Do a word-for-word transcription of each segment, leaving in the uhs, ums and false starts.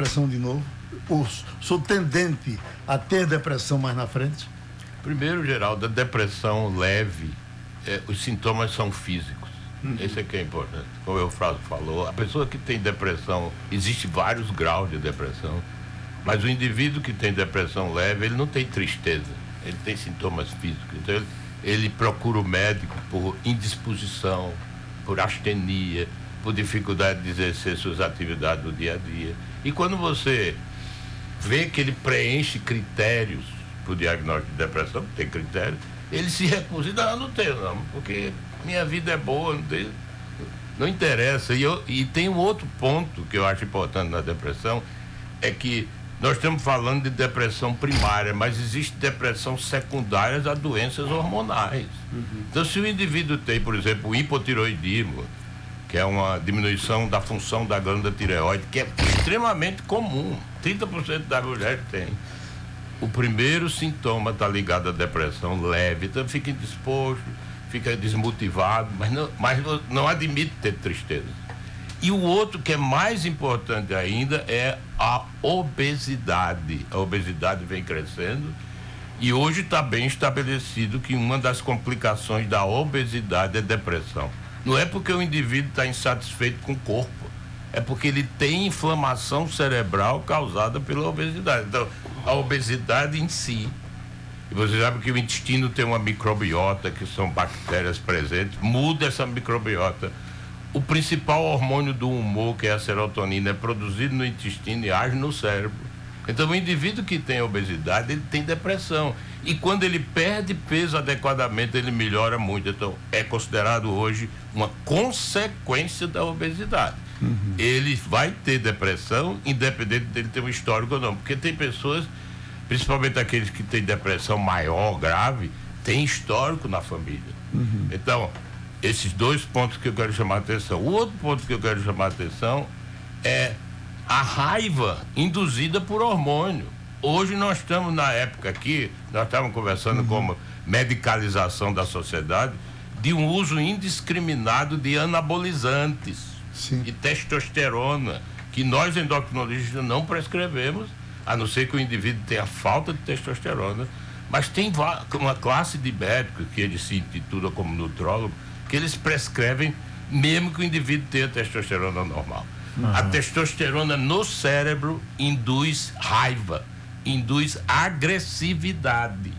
depressão de novo? Ou sou tendente a ter depressão mais na frente? Primeiro, Geraldo, a depressão leve, é, os sintomas são físicos. Uhum. Esse é que é importante. Como o Eufrásio falou, a pessoa que tem depressão, existe vários graus de depressão, mas o indivíduo que tem depressão leve, ele não tem tristeza, ele tem sintomas físicos. Então, ele, ele procura o médico por indisposição, por astenia, por dificuldade de exercer suas atividades do dia a dia. E quando você vê que ele preenche critérios para o diagnóstico de depressão, tem critérios, ele se recusa. Não, não tenho não, porque minha vida é boa, não, tem, não interessa. E, eu, e tem um outro ponto que eu acho importante na depressão, é que nós estamos falando de depressão primária, mas existe depressão secundária a doenças hormonais. Uhum. Então, se o indivíduo tem, por exemplo, o hipotiroidismo, que é uma diminuição da função da glândula tireoide, que é extremamente comum, trinta por cento das mulheres têm. O primeiro sintoma está ligado à depressão leve, então fica indisposto, fica desmotivado, mas não, mas não admite ter tristeza. E o outro, que é mais importante ainda, é a obesidade. A obesidade vem crescendo e hoje está bem estabelecido que uma das complicações da obesidade é depressão. Não é porque o indivíduo está insatisfeito com o corpo, é porque ele tem inflamação cerebral causada pela obesidade. Então, a obesidade em si, e você sabe que o intestino tem uma microbiota, que são bactérias presentes, muda essa microbiota. O principal hormônio do humor, que é a serotonina, é produzido no intestino e age no cérebro. Então, o indivíduo que tem obesidade, ele tem depressão. E quando ele perde peso adequadamente, ele melhora muito. Então, é considerado hoje uma consequência da obesidade. Uhum. Ele vai ter depressão, independente dele ter um histórico ou não. Porque tem pessoas, principalmente aqueles que têm depressão maior, grave, tem histórico na família. Uhum. Então, esses dois pontos que eu quero chamar a atenção. O outro ponto que eu quero chamar a atenção é a raiva induzida por hormônio. Hoje nós estamos na época aqui, nós estávamos conversando uhum. como medicalização da sociedade, de um uso indiscriminado de anabolizantes, Sim. de testosterona, que nós endocrinologistas não prescrevemos, a não ser que o indivíduo tenha falta de testosterona, mas tem uma classe de médicos, que eles se intitulam como nutrólogo, que eles prescrevem mesmo que o indivíduo tenha testosterona normal. Uhum. A testosterona no cérebro induz raiva, induz agressividade.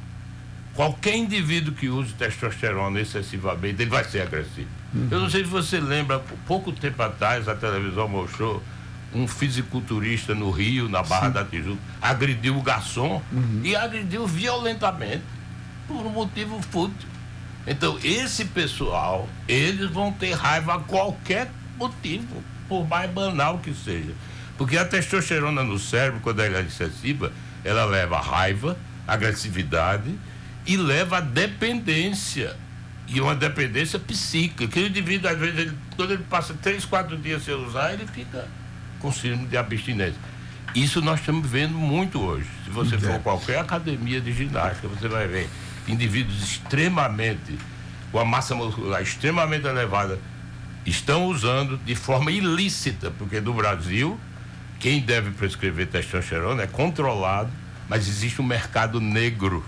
Qualquer indivíduo que use testosterona excessivamente, ele vai ser agressivo. Uhum. Eu não sei se você lembra, pouco tempo atrás, a televisão mostrou um fisiculturista no Rio, na Barra Sim. da Tijuca, agrediu o garçom uhum. e agrediu violentamente por um motivo fútil. Então, esse pessoal, eles vão ter raiva a qualquer motivo, por mais banal que seja. Porque a testosterona no cérebro, quando ela é excessiva, ela leva a raiva, agressividade e leva a dependência. E uma dependência psíquica, que o indivíduo, às vezes, ele, quando ele passa três, quatro dias sem usar, ele fica com síndrome de abstinência. Isso nós estamos vendo muito hoje. Se você é. for a qualquer academia de ginástica, você vai ver indivíduos extremamente, com a massa muscular extremamente elevada, estão usando de forma ilícita, porque no Brasil, quem deve prescrever testosterona é controlado, mas existe um mercado negro.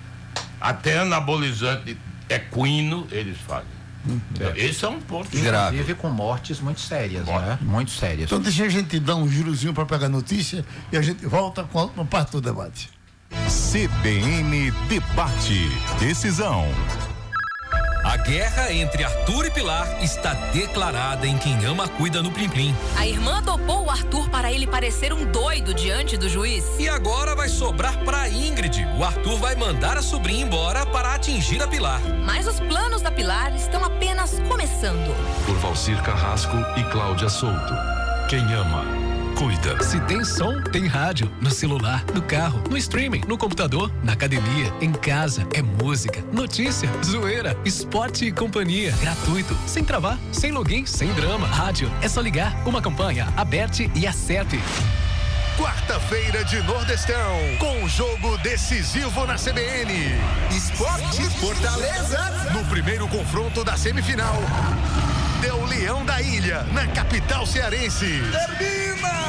Até anabolizante equino eles fazem. Uhum. Então, esse é um ponto grave. Inclusive com mortes muito sérias, Morte. né? Muito sérias. Então deixa a gente dar um girozinho para pegar notícia e a gente volta com a última parte do debate. C B N Debate. Decisão. A guerra entre Arthur e Pilar está declarada em Quem Ama Cuida no Plim Plim. A irmã dopou o Arthur para ele parecer um doido diante do juiz. E agora vai sobrar para Ingrid. O Arthur vai mandar a sobrinha embora para atingir a Pilar. Mas os planos da Pilar estão apenas começando. Por Valcir Carrasco e Cláudia Souto. Quem ama, cuida. Se tem som, tem rádio. No celular, no carro, no streaming, no computador, na academia, em casa. É música, notícia, zoeira, esporte e companhia. Gratuito, sem travar, sem login, sem drama. Rádio, é só ligar. Uma campanha, aperte e acerte. Quarta-feira de Nordestão, com um jogo decisivo na C B N. Esporte Fortaleza. No primeiro confronto da semifinal. Deu Leão da Ilha, na capital cearense. Termina!